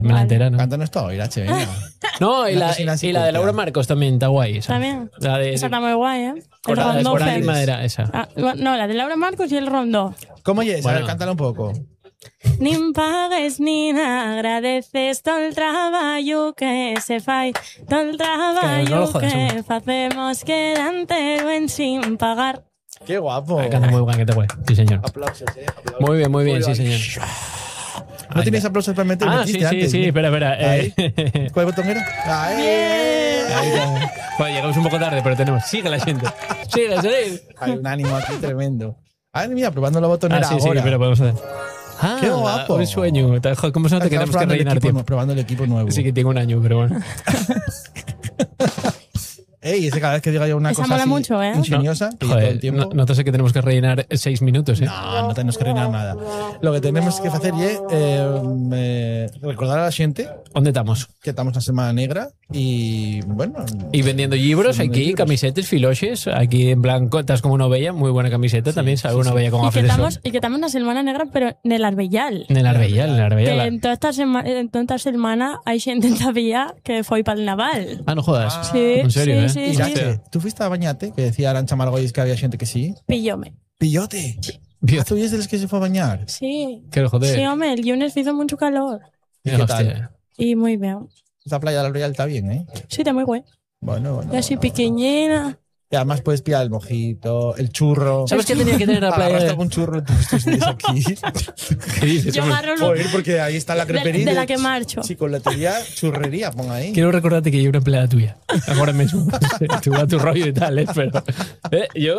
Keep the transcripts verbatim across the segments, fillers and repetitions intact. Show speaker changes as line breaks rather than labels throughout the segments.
Me la entera, ¿no?
Cántanos todo, Irache, venga.
No, y
Una
la,
cocina así
y la de
culta.
Laura Marcos también está guay. Esa.
También.
La de,
Esa está muy guay, ¿eh? El
Coral,
rondó
Coral y
Fest.
Madera, esa.
Ah, no, la de Laura Marcos y el rondó.
¿Cómo es? A
Bueno.
ver, cántala un poco.
Ni em pagues ni n'agradeces todo el trabajo que se fai, todo el
Que no lo
trabajo
jodas,
que
hombre.
facemos queda entero en sin pagar.
Qué guapo.
Ah, canta muy guay, que te guay. Sí, señor.
Aplausos, eh. Aplausos.
Muy bien, muy bien,
Muy
sí,
bien.
señor.
¿No
Ahí
tienes
va.
aplausos para meter?
Ah, sí,
Metiste
sí,
antes,
sí,
¿no?
espera, espera.
Ahí.
Eh,
¿Cuál botón era? Ahí.
Ahí está. Joder, llegamos un poco tarde, pero tenemos. Sigue la gente. Sigue, sigue.
Hay un ánimo aquí tremendo. Ah, mira, probando la botonera
Ah, sí, sí,
ahora.
pero podemos hacer. Ah,
Qué guapo.
un sueño. Joder, ¿cómo se nota que
Estamos
tenemos que
probando el
rellenar
equipo
tiempo?
nu- Probando el equipo nuevo.
Sí que tengo un año, pero bueno.
Ey, ese cada vez que diga yo una
Esa
cosa
mola
así
mucho, ¿eh?
ingeniosa, que yo todo el
Joder,
tiempo...
no, no te sé que tenemos que rellenar seis minutos, ¿eh?
No, no tenemos que reinar nada. Lo que tenemos que hacer es eh, eh, recordar a la gente
¿Dónde estamos?
que estamos en Semana Negra y, bueno...
Y vendiendo libros
Vendiendo
aquí,
libros.
camisetas, filoches. Aquí en blanco, estás como una ovella, muy buena camiseta también, sabe una ovella con
Y que
gafas de sol.
estamos, y que estamos na Semana Negra, pero en Arbellal.
En el Arbellal, en el
Que
Arbellal.
en toda esta, sema, en toda esta semana hay xente en Tavía que foi para el Naval.
Ah, no jodas.
Ah,
Sí,
En serio,
sí,
¿eh?
sí,
Irache,
sí.
¿tú fuiste a bañarte? Que decía Arancha Margolles que había gente que sí.
Pillóme.
¡Pillote! Ah, ¿tú eres de los que se fue a bañar?
Sí.
Que joder.
Sí, hombre, el lunes hizo mucho calor.
¿Y
Mira,
qué
hostia.
tal?
Y muy bien.
Esta playa del Real está bien, ¿eh?
Sí, está muy güey.
Bueno, bueno.
Y así
bueno,
pequeñina.
Y además puedes pillar el mojito, el churro.
¿Sabes qué tenía que tener la playa?
¿Agarraste
de-
algún churro en estos días aquí?
¿Qué dices,
Yo
hombre?
agarro lo
Joder, porque ahí está la
de,
crepería.
de la que marcho.
Chocolatería, churrería, pon ahí.
Quiero recordarte que yo una empleada tuya. Ahora mismo. Tú a tu rollo y tal, ¿eh? Pero eh, yo...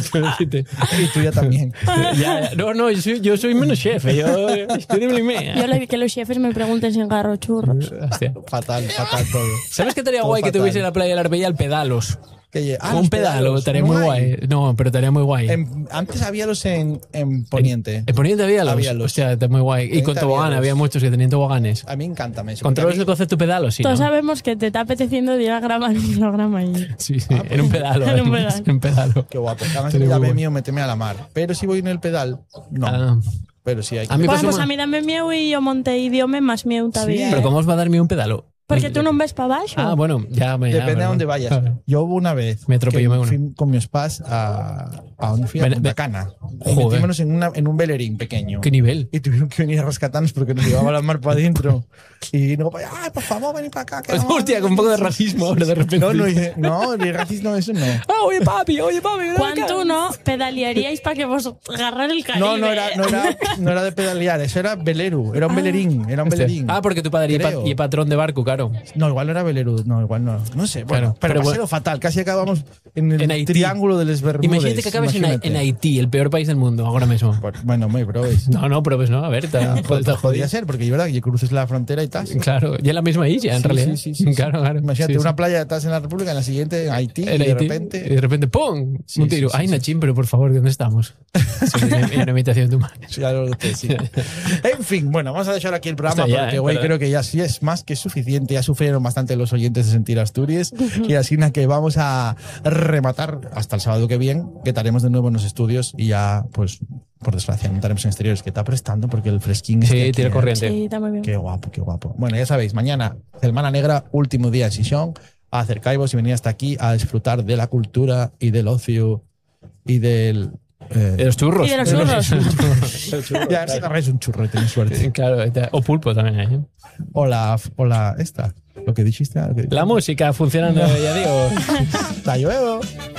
Y tuya también.
ya, ya. No, no, yo soy, yo soy menos jefe. Yo estoy de Blimea.
Yo le que los jefes me pregunten si agarro churros.
Hostia.
Fatal, fatal todo.
¿Sabes qué estaría
Todo
guay que
fatal.
tuviese en la playa del Arbellal pedalos?
Que, ah,
un
los
pedalo,
pedalos,
estaría
no
muy
hay.
guay. No, pero estaría muy guay.
En- antes había los en, en Poniente.
En Poniente había los.
Había los.
Hostia, está muy guay. Y
Poniente
con tobogán,
había los.
había muchos que tenían toboganes.
A mí encanta eso.
¿Controlas
porque
el concepto pedalo? Sí,
Todos
¿no?
sabemos que te está apeteciendo ir a grabar un programa ahí.
Sí, sí,
Ah,
en un pedalo.
en un
además,
pedal.
En un pedalo.
Qué guapo. Además,
Sería
ya
muy
ve
guay.
mío, méteme a la mar. Pero si voy en el pedal, no.
Ah,
Pero sí hay que...
A mí
Bueno,
pasó
pues
una-
a mí dame miedo y yo monté idioma más miedo todavía.
Pero
¿eh?
¿cómo os va a darme un pedalo?
Porque tú no ves para abajo.
Ah, bueno, ya me. ya,
Depende
pero
a dónde
bueno.
vayas.
Claro.
Yo hubo una vez
Me atropelló
que
uno.
fui con mis padres a, a donde fui a
Ven-
Punta
ven-
Cana. Y
Joder.
metímonos en, una, en un velerín pequeño.
¿Qué nivel?
Y tuvieron que venir a rescatarnos porque nos llevaba la mar para adentro. Y no, ay, por favor, ven para acá. que vamos".
Hostia, con un poco de racismo ahora de repente.
No, no, dije, no, de racismo eso no.
Ah, oye, papi, oye, papi. ven acá.
¿Cuánto no pedalearíais para que vos agarrar el Caribe?
No, no era, no, era, no era de pedalear, eso era velero, era un velerín, era un
Hostia.
velerín.
Ah, porque tu padre y, pa-
Creo.
y patrón de barco, claro.
No, igual no era velero, no, igual no. No sé, bueno,
Claro,
pero,
pero
pasé
bueno.
lo fatal, casi acabamos en el
En Haití.
triángulo de los Bermudes.
Imagínate que acabes en,
imagínate.
en Haití, el peor país del mundo, ahora mismo.
Bueno, muy bro. es-
No, no, pero pues no, a ver, está, joder, está
Podría
jodido.
ser, porque yo, ¿verdad? Que cruces la frontera y tal.
Claro, y en la misma isla, en
Sí,
realidad.
sí, sí, sí,
claro, claro.
Imagínate,
Sí, sí.
una playa estás en la República, en la siguiente en Haití,
En
y de
Haití,
repente...
y de repente, ¡pum!
Sí,
un tiro.
sí, sí,
Ay,
sí.
Nachín, pero por favor, ¿dónde estamos? Sí, en una imitación de humana.
Sí, algo que sí. En fin, bueno, vamos a dejar aquí el programa
Hasta ya,
porque,
eh,
güey,
pero-
creo que ya sí es más que suficiente. Ya sufrieron bastante los oyentes de Sentir Asturias. Y así que vamos a rematar hasta el sábado que viene, que estaremos de nuevo en los estudios y ya, pues, por desgracia, no estaremos en exteriores, que está prestando porque el fresquín...
Sí,
este aquí,
tira
eh.
corriente.
Sí, está muy bien.
Qué guapo, qué guapo. Bueno, ya sabéis, mañana, Semana Negra, último día de sesión. Acercaos y venid hasta aquí a disfrutar de la cultura y del ocio y del... eh,
De los churros.
Y de los churros.
ya, si agarráis un churro y tenéis suerte.
Claro, está- o pulpo también hay. ¿eh?
O la, o la esta, lo que dijiste. Lo que
La música funcionando, ya digo.
Hasta luego.